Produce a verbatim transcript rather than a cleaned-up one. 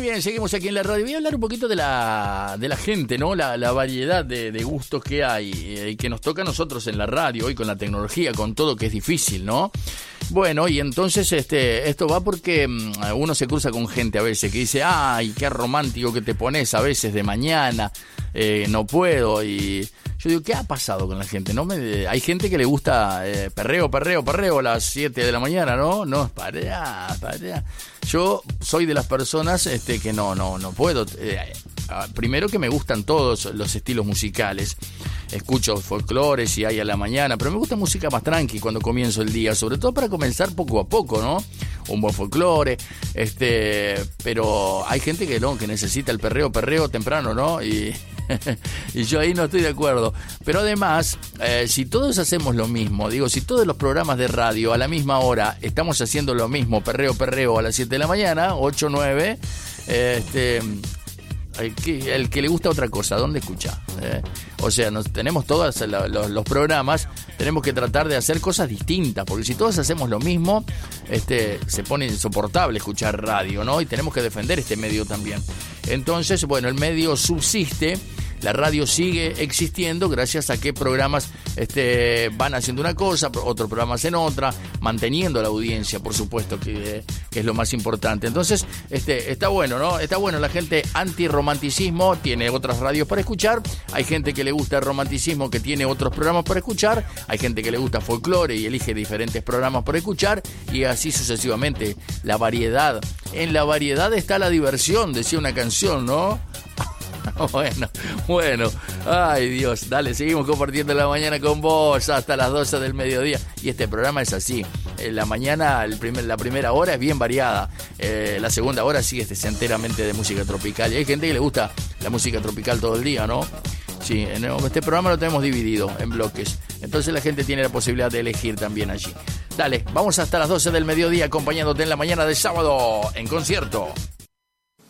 Muy bien, seguimos aquí en la radio. Voy a hablar un poquito de la, de la gente, ¿no? La, la variedad de, de gustos que hay eh, y que nos toca a nosotros en la radio hoy con la tecnología, con todo que es difícil, ¿no? Bueno, y entonces este esto va porque um, uno se cruza con gente a veces que dice, ay, qué romántico que te pones a veces de mañana, eh, no puedo. Y yo digo, ¿qué ha pasado con la gente? No me, hay gente que le gusta eh, perreo, perreo, perreo a las siete de la mañana, ¿no? No, para, para. Yo soy de las personas este, que no, no, no puedo. Eh, primero que me gustan todos los estilos musicales. Escucho folclore si hay a la mañana, pero me gusta música más tranqui cuando comienzo el día, sobre todo para comenzar poco a poco, ¿no? Un buen folclore, este, pero hay gente que no, que necesita el perreo, perreo temprano, ¿no? Y, y yo ahí no estoy de acuerdo. Pero además, eh, si todos hacemos lo mismo, digo, si todos los programas de radio a la misma hora estamos haciendo lo mismo, perreo, perreo a las siete de la mañana, ocho, nueve, este... El que, el que le gusta otra cosa, ¿dónde escucha? ¿Eh? O sea, nos, tenemos todos los, los, los programas, tenemos que tratar de hacer cosas distintas, porque si todos hacemos lo mismo, este, se pone insoportable escuchar radio, ¿no? Y tenemos que defender este medio también. Entonces, bueno, el medio subsiste, la radio sigue existiendo gracias a que programas este, van haciendo una cosa, otros programas en otra, manteniendo la audiencia, por supuesto, que, que es lo más importante. Entonces, este, está bueno, ¿no? Está bueno, la gente anti-romanticismo tiene otras radios para escuchar, hay gente que le gusta el romanticismo que tiene otros programas para escuchar, hay gente que le gusta folclore y elige diferentes programas para escuchar, y así sucesivamente, la variedad. En la variedad está la diversión, decía una canción, ¿no? Bueno, bueno, ay Dios, dale, seguimos compartiendo la mañana con vos hasta las doce del mediodía. Y este programa es así, en la mañana, el primer, la primera hora es bien variada, eh, la segunda hora sigue este, enteramente de música tropical. Y hay gente que le gusta la música tropical todo el día, ¿no? Sí, en este programa lo tenemos dividido en bloques, entonces la gente tiene la posibilidad de elegir también allí. Dale, vamos hasta las doce del mediodía acompañándote en la mañana de sábado en concierto.